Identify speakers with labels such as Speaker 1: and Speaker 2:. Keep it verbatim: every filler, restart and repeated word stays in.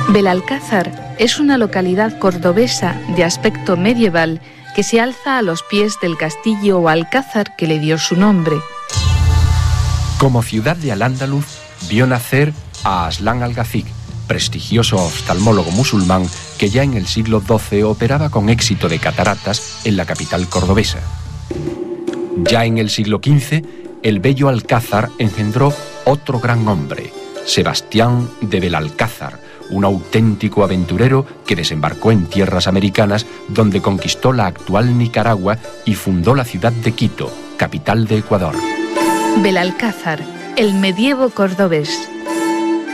Speaker 1: Belalcázar es una localidad cordobesa de aspecto medieval que se alza a los pies del castillo o alcázar que le dio su nombre.
Speaker 2: Como ciudad de Al-Ándalus, vio nacer a Aslan Al-Ghafiq, prestigioso oftalmólogo musulmán que ya en el siglo doce operaba con éxito de cataratas en la capital cordobesa. Ya en el siglo quince, el bello Alcázar engendró otro gran hombre, Sebastián de Belalcázar, un auténtico aventurero que desembarcó en tierras americanas, donde conquistó la actual Nicaragua y fundó la ciudad de Quito, capital de Ecuador.
Speaker 1: Belalcázar, el medievo cordobés.